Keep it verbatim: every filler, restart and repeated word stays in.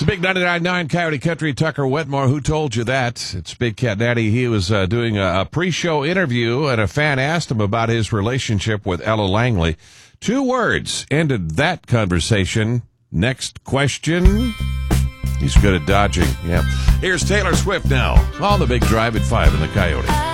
It's Big ninety-nine point nine Coyote Country. Tucker Wetmore, who told you that? It's Big Cat Daddy. He was uh, doing a, a pre-show interview, and a fan asked him about his relationship with Ella Langley. Two words ended that conversation. Next question. He's good at dodging. Yeah. Here's Taylor Swift now on the Big Drive at five in the Coyote.